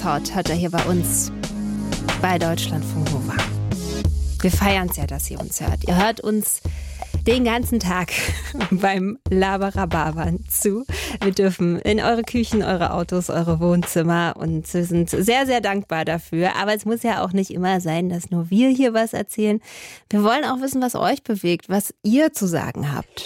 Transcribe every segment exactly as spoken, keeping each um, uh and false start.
Hot hat er hier bei uns bei Deutschlandfunk Nova. Wir feiern es ja, dass ihr uns hört. Ihr hört uns den ganzen Tag beim Laberababern zu. Wir dürfen in eure Küchen, eure Autos, eure Wohnzimmer und wir sind sehr, sehr dankbar dafür. Aber es muss ja auch nicht immer sein, dass nur wir hier was erzählen. Wir wollen auch wissen, was euch bewegt, was ihr zu sagen habt.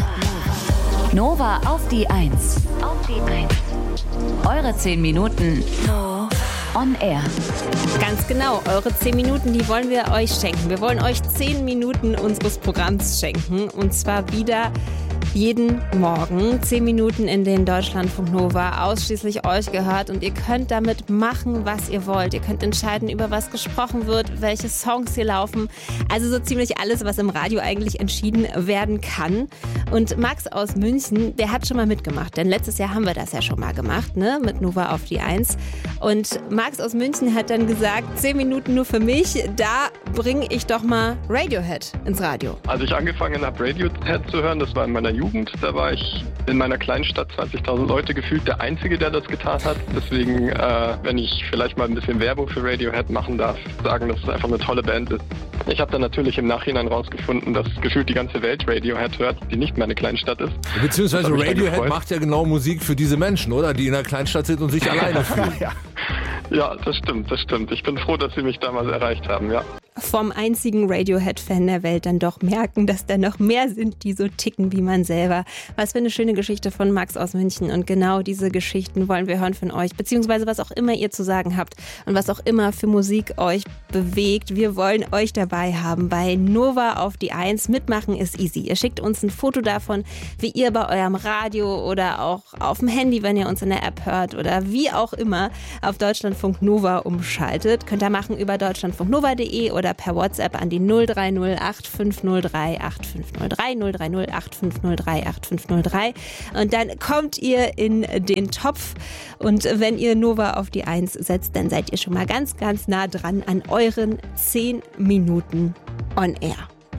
Nova auf die Eins. Auf die Eins. Eure zehn Minuten on air. Ganz genau, eure zehn Minuten, die wollen wir euch schenken. Wir wollen euch zehn Minuten unseres Programms schenken. Und zwar wieder jeden Morgen. zehn Minuten, in denen Deutschlandfunk Nova ausschließlich euch gehört. Und ihr könnt damit machen, was ihr wollt. Ihr könnt entscheiden, über was gesprochen wird, welche Songs hier laufen. Also so ziemlich alles, was im Radio eigentlich entschieden werden kann. Und Max aus München, der hat schon mal mitgemacht. Denn letztes Jahr haben wir das ja schon mal gemacht, ne? Mit Nova auf die Eins. Und Max aus München hat dann gesagt, zehn Minuten nur für mich, da bringe ich doch mal Radiohead ins Radio. Als ich angefangen habe, Radiohead zu hören, das war in meiner Jugend, da war ich in meiner kleinen Stadt, zwanzigtausend Leute gefühlt, der Einzige, der das getan hat. Deswegen, äh, wenn ich vielleicht mal ein bisschen Werbung für Radiohead machen darf, sagen, dass es einfach eine tolle Band ist. Ich habe dann natürlich im Nachhinein rausgefunden, dass gefühlt die ganze Welt Radiohead hört, die nicht meine Kleinstadt ist. Beziehungsweise Radiohead macht ja genau Musik für diese Menschen, oder? Die in einer Kleinstadt sind und sich alleine fühlen. ja. ja, das stimmt, das stimmt. Ich bin froh, dass sie mich damals erreicht haben, ja. Vom einzigen Radiohead-Fan der Welt dann doch merken, dass da noch mehr sind, die so ticken wie man selber. Was für eine schöne Geschichte von Max aus München. Und genau diese Geschichten wollen wir hören von euch, beziehungsweise was auch immer ihr zu sagen habt und was auch immer für Musik euch bewegt. Wir wollen euch dabei haben bei Nova auf die Eins. Mitmachen ist easy. Ihr schickt uns ein Foto davon, wie ihr bei eurem Radio oder auch auf dem Handy, wenn ihr uns in der App hört oder wie auch immer auf Deutschlandfunk Nova umschaltet. Könnt ihr machen über deutschlandfunknova punkt de oder per WhatsApp an die null drei null acht fünf null drei acht fünf null drei null drei null acht fünf null drei acht fünf null drei und dann kommt ihr in den Topf und wenn ihr Nova auf die Eins setzt, dann seid ihr schon mal ganz, ganz nah dran an euren zehn Minuten on Air.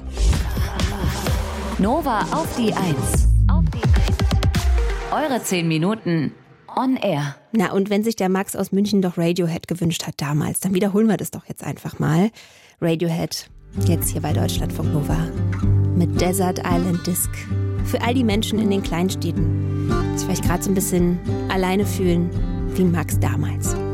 Nova auf die Eins. Auf die Eins. Eure zehn Minuten on Air. Na und wenn sich der Max aus München doch Radiohead gewünscht hat damals, dann wiederholen wir das doch jetzt einfach mal. Radiohead, jetzt hier bei Deutschlandfunk Nova mit Desert Island Disc. Für all die Menschen in den Kleinstädten, die sich vielleicht gerade so ein bisschen alleine fühlen, wie Max damals.